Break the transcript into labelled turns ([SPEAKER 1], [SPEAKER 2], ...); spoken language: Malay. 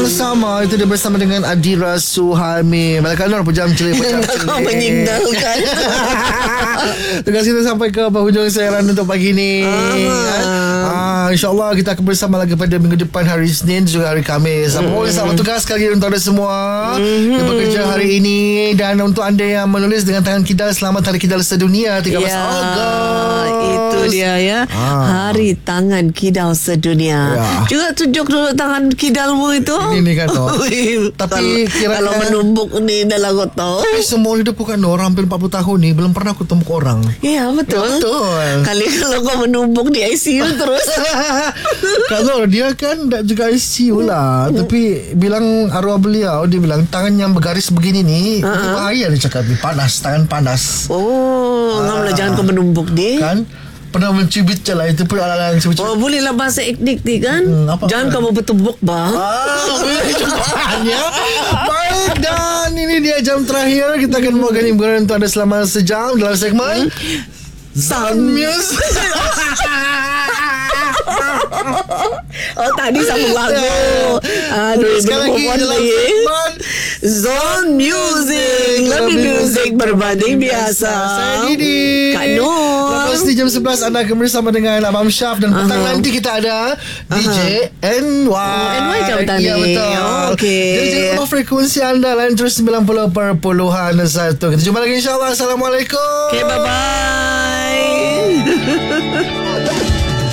[SPEAKER 1] Sama-sama. Itu dia bersama dengan Adira Suhaimi. Malaikat Nur pejam celik.
[SPEAKER 2] Kau menyigdalkan.
[SPEAKER 1] Tugas kita sampai ke penghujung siaran untuk pagi ni. InsyaAllah kita akan bersama lagi pada minggu depan, hari Isnin juga hari Khamis. Selamat tugas sekali untuk anda semua yang bekerja hari ini. Dan untuk anda yang menulis dengan tangan kidal, selamat Hari Kidal Sedunia 13 Ogos.
[SPEAKER 2] Itu dia ya. Hari Tangan Kidal Sedunia. Juga tunjuk dulu tangan kidalmu itu.
[SPEAKER 1] Ini kan tapi
[SPEAKER 2] kalau menumbuk ni dalam kotak.
[SPEAKER 1] Tapi semua hidup bukan orang hampir 40 tahun ni belum pernah aku tembuk orang.
[SPEAKER 2] Ya betul. Kali kalau kau menumbuk di ICU terus.
[SPEAKER 1] Kalau dia kan tak juga ICU lah. Tapi bilang arwah beliau, dia bilang tangan yang bergaris begini ni bahaya, dia cakap ni panas, tangan panas.
[SPEAKER 2] Jangan kau menumbuk dia.
[SPEAKER 1] Kan pernah mencubit je lah. Itu pun ala-ala yang cubit.
[SPEAKER 2] Bolehlah bahasa etnik ni kan. Jangan kamu bertembuk bang.
[SPEAKER 1] Baik, dan ini dia jam terakhir. Kita akan membawakan hiburan untuk anda selama sejam dalam segmen Sound Music.
[SPEAKER 2] Tadi sama lagu.
[SPEAKER 1] Sekali lagi dalam segmen
[SPEAKER 2] Zone Music. Lebih music berbanding biasa.
[SPEAKER 1] Saya Didi,
[SPEAKER 2] Kak Nur.
[SPEAKER 1] Lepas ni jam 11 anda akan bersama dengan Abang Syaf. Dan petang nanti kita ada DJ NY.
[SPEAKER 2] NY ke petang ni?
[SPEAKER 1] Ya betul.
[SPEAKER 2] Okey.
[SPEAKER 1] Jadi jangan lupa frekuensi anda lain terus 90.1. Kita jumpa lagi insyaAllah. Assalamualaikum.
[SPEAKER 2] Okay, bye-bye.